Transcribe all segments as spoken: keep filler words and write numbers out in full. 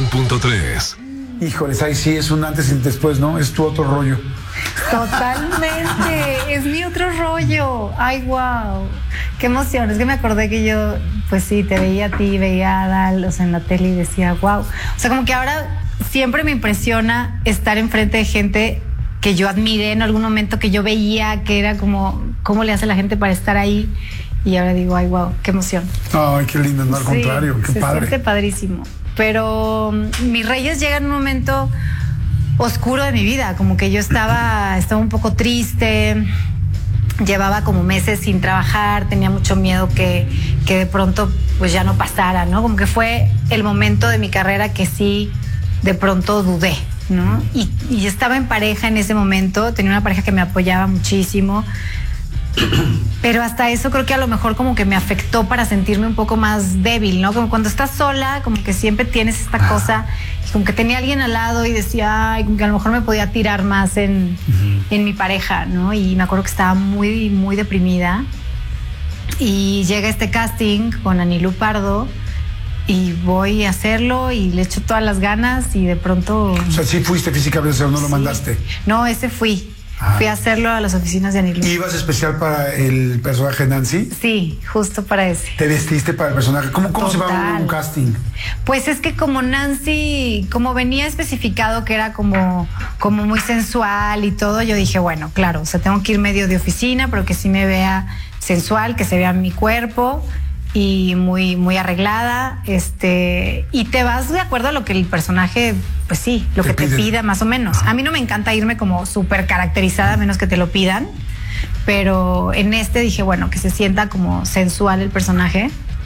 cien punto tres. Híjoles, ahí sí es un antes y un después, ¿no? Es tu otro rollo. Totalmente, es mi otro rollo. Ay, wow, qué emoción. Es que me acordé que yo, pues sí, te veía a ti, veía a Adal, o sea, en la tele y decía, wow. O sea, como que ahora siempre me impresiona estar enfrente de gente que yo admiré en algún momento, que yo veía que era como, ¿cómo le hace la gente para estar ahí? Y ahora digo, ay, wow, qué emoción. Ay, qué lindo, no, al Sí, contrario, qué se padre. siente padrísimo. Pero Mis Reyes llega en un momento oscuro de mi vida, como que yo estaba, estaba un poco triste, llevaba como meses sin trabajar, tenía mucho miedo que, que de pronto pues ya no pasara, ¿no? Como que fue el momento de mi carrera que sí, de pronto dudé, ¿no? Y, y estaba en pareja en ese momento, tenía una pareja que me apoyaba muchísimo, pero hasta eso creo que a lo mejor como que me afectó para sentirme un poco más débil, ¿no? Como cuando estás sola, como que siempre tienes esta cosa, y como que tenía alguien al lado y decía, ay, como que a lo mejor me podía tirar más en, uh-huh. en mi pareja, ¿no? Y me acuerdo que estaba muy, muy deprimida. Y llega este casting con Anilú Pardo y voy a hacerlo y le echo todas las ganas y de pronto... O sea, ¿sí fuiste físicamente o no lo sí. mandaste? No, ese fui. Ah. Fui a hacerlo a las oficinas de Anilú. ¿Ibas especial para el personaje Nancy? Sí, justo para ese. ¿Te vestiste para el personaje? ¿Cómo, cómo se va un, un casting? Pues es que como Nancy, como venía especificado que era como, como muy sensual y todo, yo dije, bueno, claro, o sea, tengo que ir medio de oficina, pero que sí me vea sensual, que se vea mi cuerpo y muy, muy arreglada, este, y te vas de acuerdo a lo que el personaje, pues sí, lo te que piden. Te pida más o menos. A mí no me encanta irme como súper caracterizada, a menos que te lo pidan, pero en este dije, bueno, que se sienta como sensual el personaje.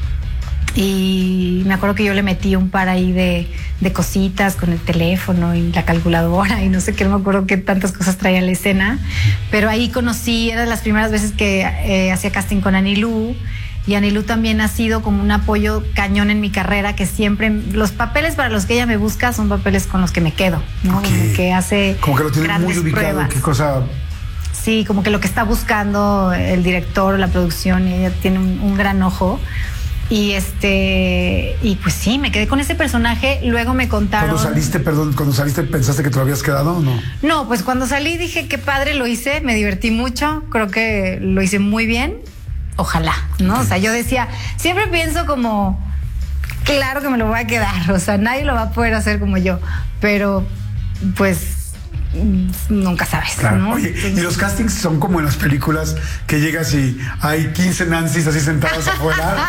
Y me acuerdo que yo le metí un par ahí de, de cositas con el teléfono y la calculadora y no sé qué, no me acuerdo qué tantas cosas traía la escena, pero ahí conocí, era de las primeras veces que eh, hacía casting con Anilú. Y Anilú también ha sido como un apoyo cañón en mi carrera, que siempre, los papeles para los que ella me busca son papeles con los que me quedo, ¿no? Okay. Como que hace como que lo tiene muy ubicado, pruebas. Qué cosa. Sí, como que lo que está buscando el director, la producción, y ella tiene un, un gran ojo. Y este, y pues sí, me quedé con ese personaje. Luego me contaron. Cuando saliste, perdón, cuando saliste, ¿pensaste que te lo habías quedado o no? No, pues cuando salí dije qué padre lo hice, me divertí mucho, creo que lo hice muy bien. Ojalá, ¿no? Okay. O sea, yo decía, siempre pienso como, claro que me lo voy a quedar, o sea, nadie lo va a poder hacer como yo, pero pues nunca sabes, claro. ¿no? Oye, y los castings son como en las películas que llegas y hay quince Nancys así sentadas afuera.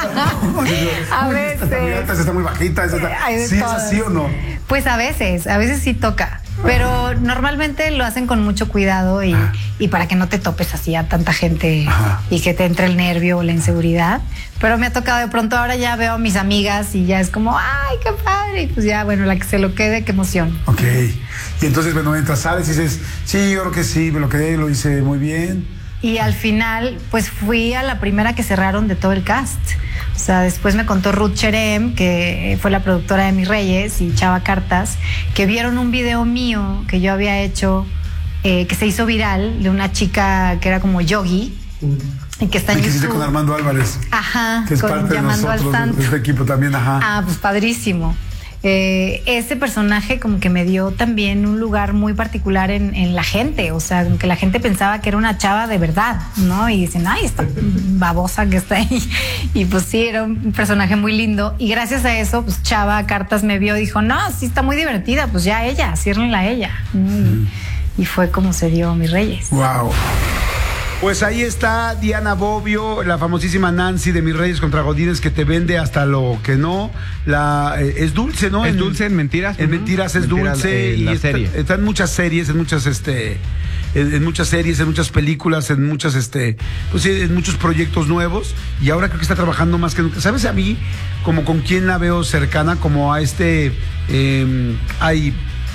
A veces. Esta está muy alta, esta está muy bajita. Esta está... ¿Sí todas. Es así o no? Pues a veces, a veces sí toca. Pero normalmente lo hacen con mucho cuidado y, y para que no te topes así a tanta gente. Ajá. Y que te entre el nervio o la inseguridad. Pero me ha tocado de pronto, ahora ya veo a mis amigas y ya es como, ay, qué padre. Y pues ya, bueno, la que se lo quede, qué emoción. Ok. Y entonces, bueno, entras, sales y dices, sí, yo creo que sí, me lo quedé, lo hice muy bien. Y al final, pues fui a la primera que cerraron de todo el cast. O sea, después me contó Ruth Cherem, que fue la productora de Mis Reyes, y Chava Cartas, que vieron un video mío que yo había hecho, eh, que se hizo viral, de una chica que era como yogi, mm. y que está en y que YouTube. hiciste con Armando Álvarez. Ajá, que es con parte Llamando de nosotros, al Santo. De este equipo también, ajá. Ah, pues padrísimo. Eh, ese personaje como que me dio también un lugar muy particular en, en la gente, o sea, como que la gente pensaba que era una chava de verdad, ¿no? Y dicen, ay, esta babosa que está ahí. Y pues sí, era un personaje muy lindo. Y gracias a eso, pues Chava Cartas me vio y dijo, no, sí está muy divertida, pues ya ella, ciérrenla a ella. Mm. Y fue como se dio Mis Reyes. Wow. Pues ahí está Diana Bobbio, la famosísima Nancy de Mis Reyes contra Godínez, que te vende hasta lo que no. La eh, es dulce, ¿no? Es en, dulce en Mentiras. En Mentiras es Mentiras, dulce. eh, la y serie. Está, está en muchas series, en muchas este en, en muchas series, en muchas películas, en muchas este pues sí, en muchos proyectos nuevos, y ahora creo que está trabajando más que nunca. ¿Sabes a mí como con quién la veo cercana? Como a este eh, hay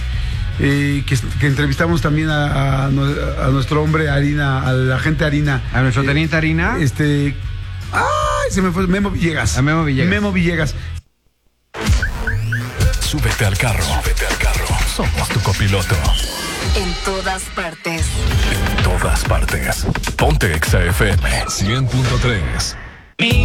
Eh, que, que entrevistamos también a, a, a nuestro hombre Harina, a la gente Harina. A nuestro teniente eh, Harina. Este. ¡Ay! Se me fue. Memo Villegas. A Memo Villegas. Memo Villegas. Súbete al carro. Súbete al carro. Somos tu copiloto. En todas partes. En todas partes. Ponte Exa F M cien punto tres.